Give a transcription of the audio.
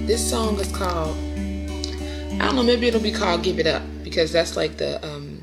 This song is called, I don't know, maybe it'll be called Give It Up, because that's like the